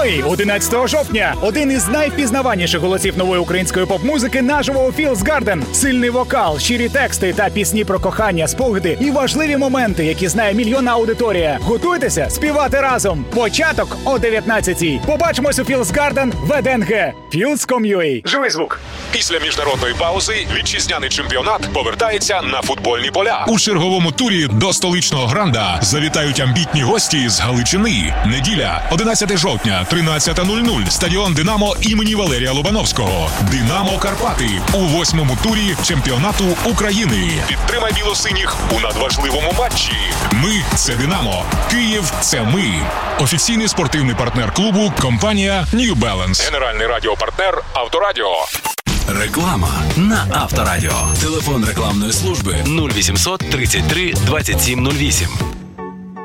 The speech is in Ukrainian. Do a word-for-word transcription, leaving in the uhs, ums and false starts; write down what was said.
Ну і одинадцятого жовтня один із найвпізнаваніших голосів нової української поп-музики наживо у Філс Гарден. Сильний вокал, щирі тексти та пісні про кохання, спогади і важливі моменти, які знає мільйонна аудиторія. Готуйтеся співати разом. Початок о дев'ятнадцятій. Побачимось у Філс Гарден в ВДНГ. філс крапка ком крапка ю а. Живий звук. Після міжнародної паузи вітчизняний чемпіонат повертається на футбольні поля. У черговому турі до столичного Гранда завітають амбітні гості з Галичини. Неділя, одинадцятого жовтня, тринадцята нуль нуль. Стадіон «Динамо» імені Валерія Лобановського. «Динамо Карпати» у восьмому турі чемпіонату України. Підтримай білосиніх у надважливому матчі. Ми – це «Динамо». Київ – це ми. Офіційний спортивний партнер клубу – компанія New Balance. Генеральний радіопартнер «Авторадіо». Реклама на Авторадіо. Телефон рекламної служби нуль вісімсот тридцять три двадцять сім нуль вісім.